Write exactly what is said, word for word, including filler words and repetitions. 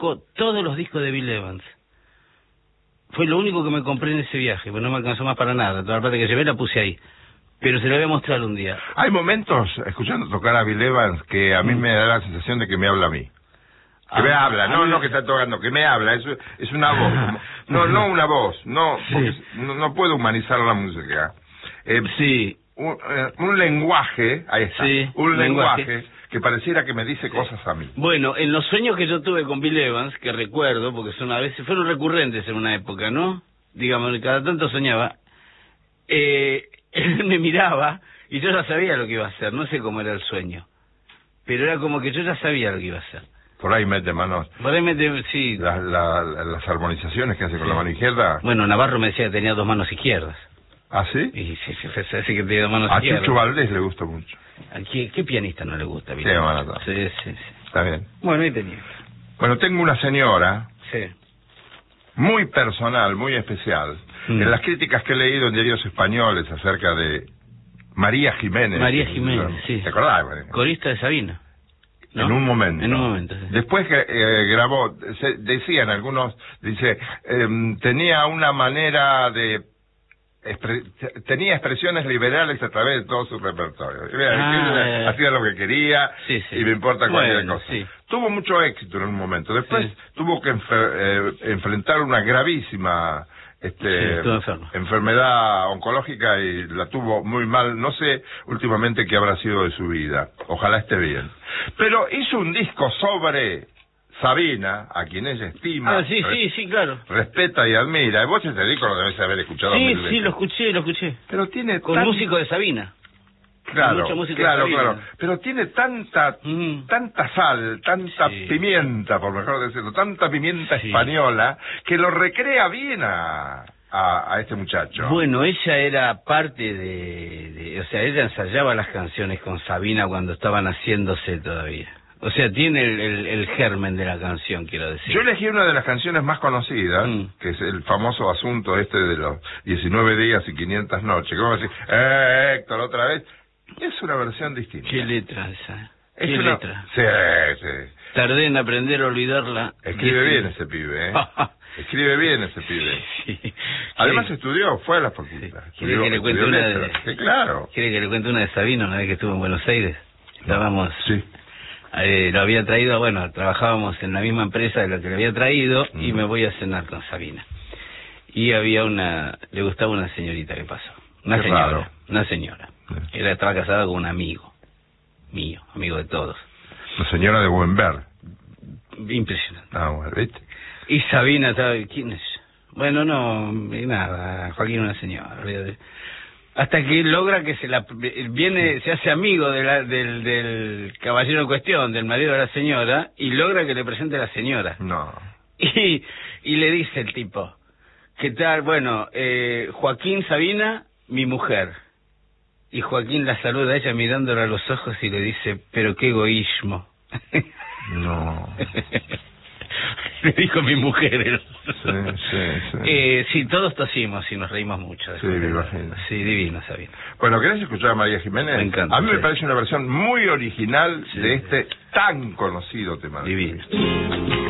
conozco todos los discos de Bill Evans. Fue lo único que me compré en ese viaje, pues no me alcanzó más para nada. Toda la parte que llevé la puse ahí. Pero se lo voy a mostrar un día. Hay momentos, escuchando tocar a Bill Evans, que a mí Mm. me da la sensación de que me habla a mí. Que Ah, me habla, no, mí... no que está tocando, que me habla, es, es una voz. Como, no, no una voz, no, Sí. porque no, no puedo humanizar la música. Eh, Sí. Un, eh, un lenguaje, ahí está, Sí, un lenguaje, lenguaje que pareciera que me dice sí. cosas a mí. Bueno, en los sueños que yo tuve con Bill Evans, que recuerdo, porque son a veces fueron recurrentes en una época, ¿no? Digamos, cada tanto soñaba, eh, él me miraba y yo ya sabía lo que iba a hacer, no sé cómo era el sueño, pero era como que yo ya sabía lo que iba a hacer. Por ahí mete manos, Por ahí me te- sí. la, la, las armonizaciones que hace con Sí. la mano izquierda. Bueno, Navarro me decía que tenía dos manos izquierdas. ¿Ah, sí? Y sí, sí, sí, sí que tenía dos manos A izquierdas. Chucho Valdés le gusta mucho. ¿A qué, qué pianista no le gusta? Bill Sí, Evans? bueno, sí, sí, sí. Está bien. Bueno, ahí tenía. Bueno, tengo una señora Sí. muy personal, muy especial. Mm. En las críticas que he leído en diarios españoles acerca de María Jiménez. María Jiménez, sí. ¿Te acordás? María? Corista de Sabina. ¿No? En un momento. En un momento, sí. Después que eh, grabó, se, decían algunos, dice, eh, tenía una manera de... Expre, tenía expresiones liberales a través de todo su repertorio. Ah, eh. Hacía lo que quería Sí, sí. y me importa cualquier Bueno, cosa. sí. Tuvo mucho éxito en un momento. Después Sí. tuvo que enfer, eh, enfrentar una gravísima este, Sí, estuvo enfermo. enfermedad oncológica y la tuvo muy mal. No sé últimamente qué habrá sido de su vida. Ojalá esté bien. Pero hizo un disco sobre Sabina, a quien ella estima, Ah, sí, sí, sí, claro. respeta y admira. Y vos ese disco lo debes haber escuchado Sí, mil sí, veces. lo escuché, lo escuché. Pero tiene Con tan- músico de Sabina. Claro, mucha música de claro, Sabina. claro. Pero tiene tanta, Mm. tanta sal, tanta Sí. pimienta, por mejor decirlo, tanta pimienta Sí. española, que lo recrea bien a, a, a este muchacho. Bueno, ella era parte de, de... O sea, ella ensayaba las canciones con Sabina cuando estaban haciéndose todavía. O sea, tiene el, el, el germen de la canción, quiero decir. Yo elegí una de las canciones más conocidas, Mm. que es el famoso asunto este de los diecinueve días y quinientas noches. ¿Cómo decir? Eh, Héctor, otra vez. Es una versión distinta. ¿Qué letra esa? Es ¿Qué una- letra? Sí, sí. Tardé en aprender a olvidarla. Escribe Dice- bien ese pibe, ¿eh? Escribe bien ese pibe. Sí. Además Sí. estudió, fue a la facultad. Sí. Estudió- ¿Quiere que le cuente estudió una de- letras. Sí, claro. ¿Quiere que le cuente una de Sabina una vez que estuvo en Buenos Aires? Estábamos... Sí. Eh, lo había traído, bueno, trabajábamos en la misma empresa de lo que lo había traído y Mm. me voy a cenar con Sabina. Y había una, le gustaba una señorita que pasó, una Qué señora, raro. una señora. Sí. Era, estaba casada con un amigo mío, amigo de todos. La señora de buen ver. Impresionante. Ah, bueno, ¿viste? Y Sabina estaba, ¿quién es? Bueno, no, y nada, Joaquín una señora. olvídate. Hasta que logra que se la viene, se hace amigo de la, del, del caballero en cuestión, del marido de la señora, y logra que le presente a la señora. No. Y, y le dice el tipo, ¿qué tal? Bueno, eh, Joaquín Sabina, mi mujer. Y Joaquín la saluda a ella mirándola a los ojos y le dice, pero qué egoísmo. No. Le dijo mi mujer. Sí, sí, sí. Eh, sí, todos tosimos y nos reímos mucho. Sí, me imagino. Sí, divino, Sabina. Bueno, ¿querés escuchar a María Jiménez? Me encanta, A mí me sí. parece una versión muy original Sí. de este tan conocido tema. Divino.